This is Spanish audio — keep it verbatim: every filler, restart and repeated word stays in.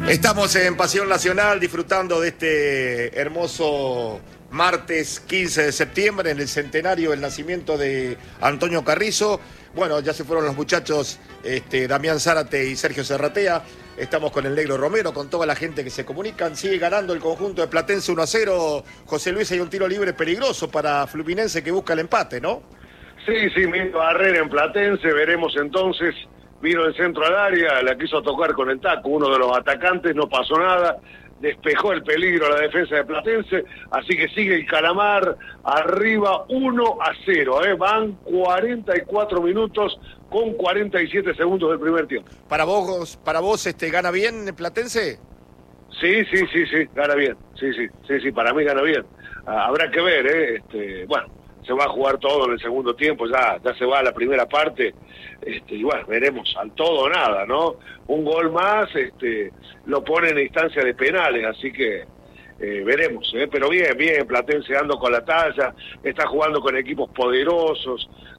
Estamos en Pasión Nacional disfrutando de este hermoso martes quince de septiembre, en el centenario del nacimiento de Antonio Carrizo. Bueno, ya se fueron los muchachos este, Damián Zárate y Sergio Serratea. Estamos con el Negro Romero, con toda la gente que se comunican. Sigue ganando el conjunto de Platense uno a cero. José Luis, hay un tiro libre peligroso para Fluminense que busca el empate, ¿no? Sí, sí, misma barrera en Platense. Veremos entonces. Vino el centro al área, la quiso tocar con el taco, uno de los atacantes, no pasó nada, despejó el peligro a la defensa de Platense, así que sigue el Calamar arriba uno a cero, ¿eh? Van cuarenta y cuatro minutos con cuarenta y siete segundos del primer tiempo. ¿Para vos, para vos este, gana bien el Platense? Sí, sí, sí, sí, gana bien, sí, sí, sí, sí, para mí gana bien. Ah, habrá que ver, ¿eh? Este, bueno, se va a jugar todo en el segundo tiempo, ya, ya se va a la primera parte, este, y bueno, veremos al todo o nada, ¿no? Un gol más este, lo pone en instancia de penales, así que eh, veremos, ¿eh? Pero bien, bien, Platense ando con la talla, está jugando con equipos poderosos,